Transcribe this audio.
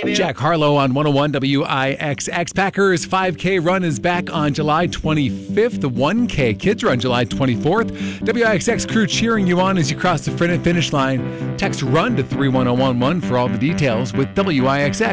Jack Harlow on 101 WIXX. Packers 5K run is back on July 25th. The 1K Kids Run July 24th. WIXX crew cheering you on as you cross the finish line. Text RUN to 31011 for all the details with WIXX.